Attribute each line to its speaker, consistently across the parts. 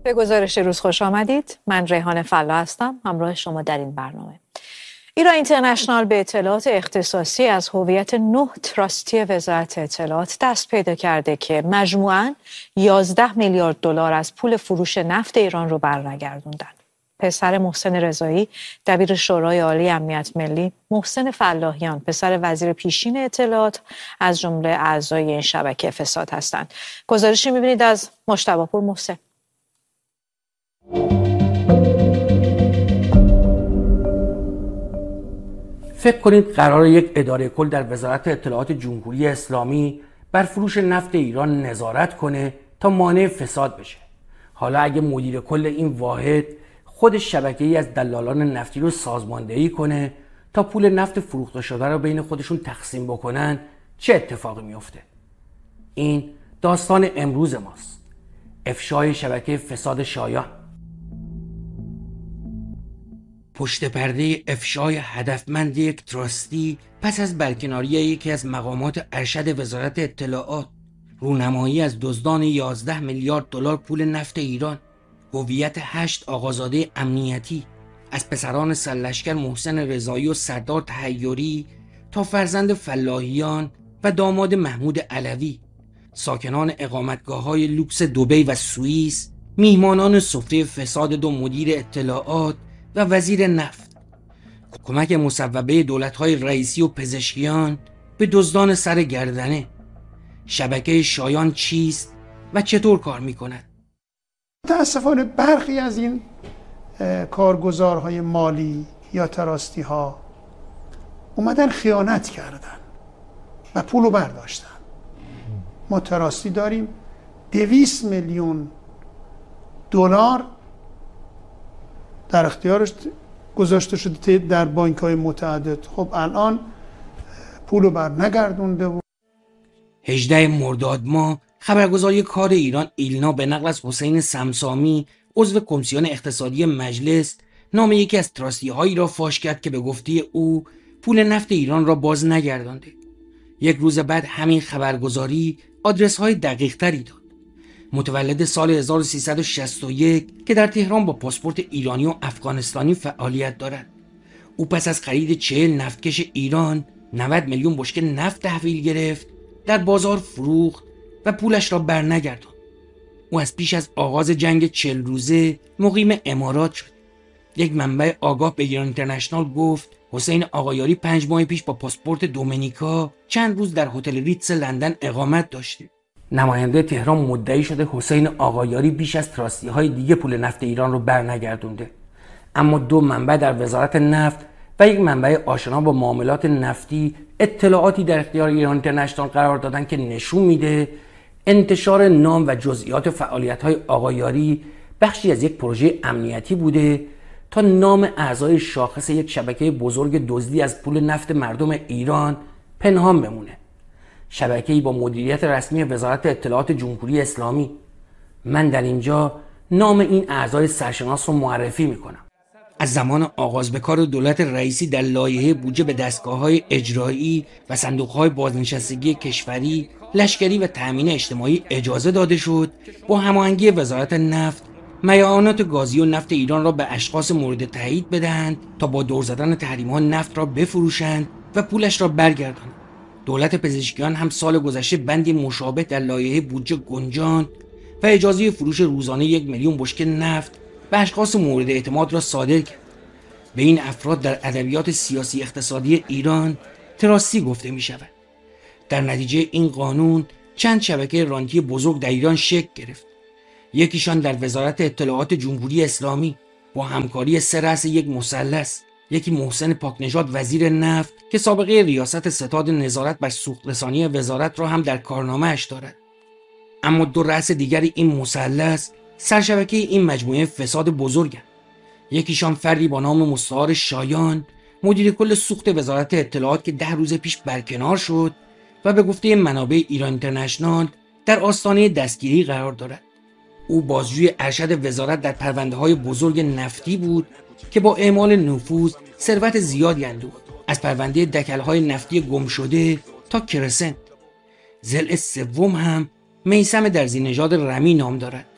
Speaker 1: به گزارش روز خوش آمدید. من ریحان فلا هستم، همراه شما در این برنامه. ایران اینترنشنال به اطلاعات اختصاصی از هویت 9 تراستی وزارت اطلاعات دست پیدا کرده که مجموعاً 11 میلیارد دلار از پول فروش نفت ایران رو برنگردوندن. پسر محسن رضایی، دبیر شورای عالی امنیت ملی، محسن فلاحیان، پسر وزیر پیشین اطلاعات، از جمله اعضای این شبکه فساد هستند. گزارشی می‌بینید از مجتبی پور محسن.
Speaker 2: فکر کنید قرار یک اداره کل در وزارت اطلاعات جمهوری اسلامی بر فروش نفت ایران نظارت کنه تا مانع فساد بشه. حالا اگه مدیر کل این واحد خودش شبکه‌ای از دلالان نفتی رو سازماندهی کنه تا پول نفت فروخته شده رو بین خودشون تقسیم بکنن، چه اتفاقی میفته؟ این داستان امروز ماست. افشای شبکه فساد شایان. پشت پرده افشای هدفمند یک تراستی پس از برکناری یکی از مقامات ارشد وزارت اطلاعات، رونمایی از دزدان 11 میلیارد دلار پول نفت ایران، هویت 8 آقازاده امنیتی از پسران سرلشکر محسن رضایی و سردار تحیری تا فرزند فلاحیان و داماد محمود علوی، ساکنان اقامتگاه‌های لوکس دبی و سوئیس، میهمانان سفره فساد دو مدیر اطلاعات و وزیر نفت، کمک مصوبه دولت‌های رئیسی و پزشکیان به دزدان سر گردنه. شبکه شایان چیست و چطور کار می‌کند؟
Speaker 3: متاسفانه برخی از این کارگزارهای مالی یا تراستی ها اومدن خیانت کردن و پولو برداشتن. ما تراستی داریم 200 میلیون دلار در اختیارش گذاشته شده در بانک‌های متعدد. خب الان پولو بر نگردونده.
Speaker 2: 18 مرداد ماه خبرگزاری کار ایران ایلنا به نقل از حسین سمسامی، عضو کمیسیون اقتصادی مجلس، نام یکی از تراستی هایی را فاش کرد که به گفته او پول نفت ایران را باز نگردانده. یک روز بعد همین خبرگزاری آدرس های دقیق تری داد. متولد سال 1361 که در تهران با پاسپورت ایرانی و افغانستانی فعالیت دارد. او پس از خرید 40 نفتکش ایران 90 میلیون بشکه نفت تحویل گرفت، در بازار فروخت و پولش را برنگرداند. او از پیش از آغاز جنگ 40 روزه مقیم امارات شد. یک منبع آگاه به ایران اینترنشنال گفت حسین آقایاری 5 ماه پیش با پاسپورت دومینیکا چند روز در هتل ریتز لندن اقامت داشته. نماینده تهران مدعی شده حسین آقایاری بیش از تراستی های دیگه پول نفت ایران رو برنگردونده. اما 2 منبع در وزارت نفت و یک منبع آشنا با معاملات نفتی اطلاعاتی در اختیار ایران اینترنشنال قرار دادن که نشون میده انتشار نام و جزئیات فعالیت‌های آقایاری بخشی از یک پروژه امنیتی بوده تا نام اعضای شاخص یک شبکه بزرگ دزدی از پول نفت مردم ایران پنهان بمونه. شبکه‌ای با مدیریت رسمی وزارت اطلاعات جمهوری اسلامی. من در اینجا نام این اعضای سرشناس رو معرفی میکنم. از زمان آغاز به کار دولت رئیسی در لایحه بودجه به دستگاه‌های اجرایی و صندوق‌های بازنشستگی کشوری، لشکری و تأمین اجتماعی اجازه داده شد با هماهنگی وزارت نفت میعانات گازی و نفت ایران را به اشخاص مورد تایید بدهند تا با دور زدن تحریم‌ها نفت را بفروشند و پولش را برگردانند. دولت پزشکیان هم سال گذشته بندی مشابه در لایحه بودجه گنجاند و اجازه فروش روزانه 1 میلیون بشکه نفت به اشخاص مورد اعتماد را صادر کرد. به این افراد در ادبیات سیاسی اقتصادی ایران تراستی گفته می شود. در نتیجه این قانون چند شبکه رانتی بزرگ در ایران شکل گرفت. یکیشان در وزارت اطلاعات جمهوری اسلامی با همکاری 3 رأس یک مثلث، یکی محسن پاکنژاد وزیر نفت که سابقه ریاست ستاد نظارت بر سوخت رسانی وزارت را هم در کارنامه اش دارد. اما 2 رأس دیگر این مثلث سرشبکه این مجموعه فساد بزرگند. یکیشان فردی با نام مستعار شایان، مدیر کل سوخت وزارت اطلاعات که 10 روز پیش برکنار شد و به گفته منابع ایران اینترنشنال در آستانه دستگیری قرار دارد. او بازجوی ارشد وزارت در پرونده‌های بزرگ نفتی بود که با اعمال نفوذ ثروت زیادی اندوخت، از پرونده دکل‌های نفتی گم شده تا کرسنت. ضلع سوم هم میثم درزی نژاد رمی نام دارد.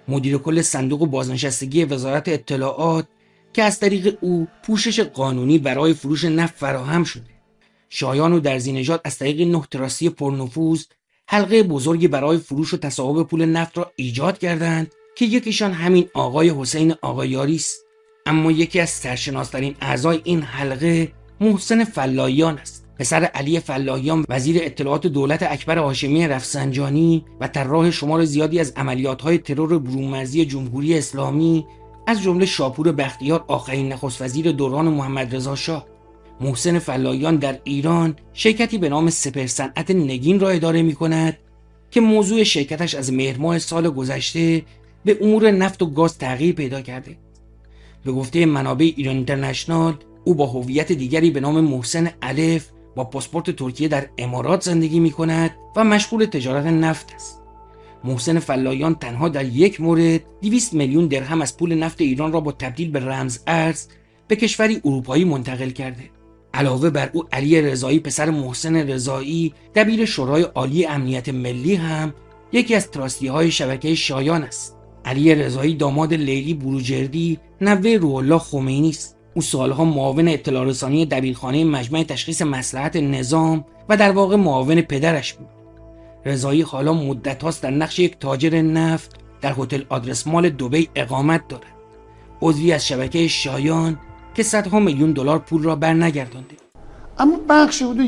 Speaker 2: مدیر کل صندوق بازنشستگی وزارت اطلاعات که از طریق او پوشش قانونی برای فروش نفت فراهم شده. شایان و درزی‌نژاد از طریق 9 تراسی پرنفوذ حلقه بزرگی برای فروش و تصاحب پول نفت را ایجاد کردند که یکیشان همین آقای حسین آقایاری است. اما یکی از سرشناس‌ترین اعضای این حلقه محسن فلاحیان است، پسر علی فلاحیان وزیر اطلاعات دولت اکبر هاشمی رفسنجانی و طراح شمار زیادی از عملیات‌های ترور برون‌مرزی جمهوری اسلامی، از جمله شاپور بختیار آخرین نخست وزیر دوران محمد رضا شاه. محسن فلاحیان در ایران شرکتی به نام سپرصنعت نگین را اداره می‌کند که موضوع شرکتش از مهر ماه سال گذشته به امور نفت و گاز تغییر پیدا کرده. به گفته منابع ایران اینترنشنال، او با هویت دیگری به نام محسن الف با پاسپورت ترکیه در امارات زندگی می‌کند و مشغول تجارت نفت است. محسن فلاحیان تنها در یک مورد 200 میلیون درهم از پول نفت ایران را با تبدیل به رمز ارز به کشوری اروپایی منتقل کرده. علاوه بر او علی رضایی پسر محسن رضایی دبیر شورای عالی امنیت ملی هم یکی از تراستی‌های شبکه شایان است. علی رضایی داماد لیلی بروجردی نوه روح الله خمینی است. او سالها معاون اطلاع رسانی دبیرخانه مجمع تشخیص مصلحت نظام و در واقع معاون پدرش بود. رضایی حالا مدت‌هاست در نقش یک تاجر نفت در هتل آدرس مال دبی اقامت دارد. عضوی از شبکه شایان که صدها میلیون دلار پول را برنگردانده.
Speaker 3: اما بخشی حدود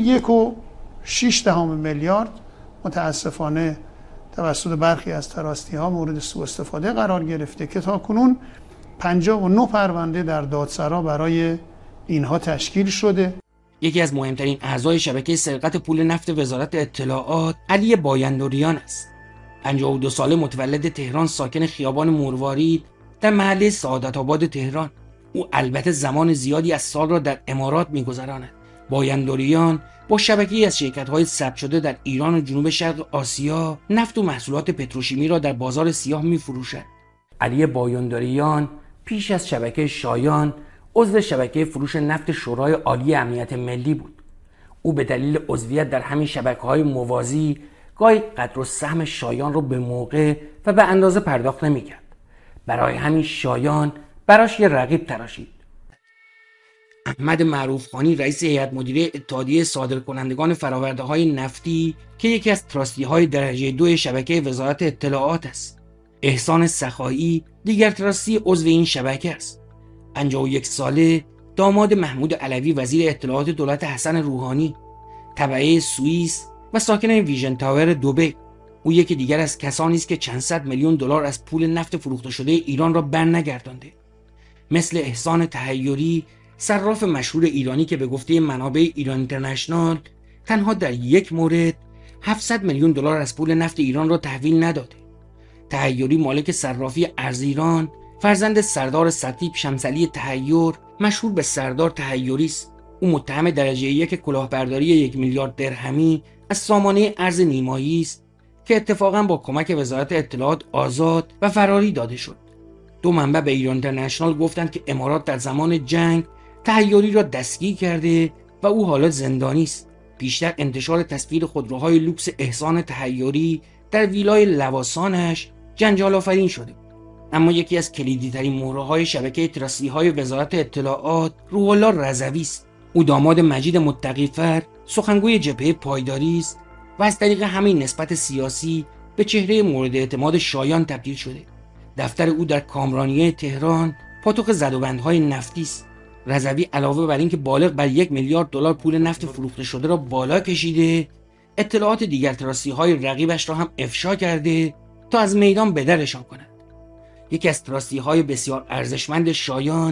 Speaker 3: 1.6 میلیارد متاسفانه توسط برخی از تراستی‌ها مورد سوء استفاده قرار گرفته که تاکنون 59 پرونده در دادسرا برای اینها تشکیل شده.
Speaker 2: یکی از مهمترین اعضای شبکه سرقت پول نفت وزارت اطلاعات علی بایندوریان است. 52 ساله، متولد تهران، ساکن خیابان مروارید در محله سعادت آباد تهران. او البته زمان زیادی از سال را در امارات می‌گذراند. بایندوریان با شبکه‌ای از شرکت‌های ثبت شده در ایران و جنوب شرق آسیا نفت و محصولات پتروشیمی را در بازار سیاه می‌فروشد. علی بایندوریان پیش از شبکه شایان عضو شبکه فروش نفت شورای عالی امنیت ملی بود. او به دلیل عضویت در همین شبکه‌های موازی گاهی قدر و سهم شایان را به موقع و به اندازه پرداخت نمی‌کرد. برای همین شایان براش یه رقیب تراشید. احمد معروفخانی رئیس هیئت مدیره اتحادیه صادرکنندگان فرآورده‌های نفتی که یکی از تراستی‌های درجه 2 شبکه وزارت اطلاعات است. احسان سخایی دیگر تراستی عضو این شبکه است. 51 ساله، داماد محمود علوی وزیر اطلاعات دولت حسن روحانی، تبعه سوئیس و ساکن ویژن تاور دبی. او یکی دیگر از کسانی است که چند صد میلیون دلار از پول نفت فروخته شده ایران را برنگردانده. مثل احسان تحیری، صراف مشهور ایرانی که به گفته منابع ایران اینترنشنال تنها در یک مورد 700 میلیون دلار از پول نفت ایران را تحویل نداده. تحیری مالک صرافی ارزیران، فرزند سردار سطیب شمسعلی تحیر مشهور به سردار تحیری است. او متهم درجه 1 کلاهبرداری 1 میلیارد درهمی از سامانه ارز نیمایی است که اتفاقاً با کمک وزارت اطلاعات آزاد و فراری داده شد. 2 منبع به ایران اینترنشنال گفتند که امارات در زمان جنگ تحیری را دستگیر کرده و او حالا زندانی است. بیشتر انتشار تصویر خودروهای لوکس احسان تحیری در ویلای لواسانش جنجال آفرین شده. اما یکی از کلیدی ترین مهره‌های شبکه تراستی‌های وزارت اطلاعات روح الله رضوی است. او داماد مجید متقی‌فر، سخنگوی جبهه پایداری است و از طریق همین نسبت سیاسی به چهره مورد اعتماد شایان تبدیل شده. دفتر او در کامرانیه تهران پاتوق زدوبندهای نفتی است. رضوی علاوه بر اینکه بالغ بر 1 میلیارد دلار پول نفت فروخته شده را بالا کشیده، اطلاعات دیگر تراستی‌های رقیبش را هم افشا کرده تا از میدان به درشان کند. یکی از تراستی‌های بسیار ارزشمند شایان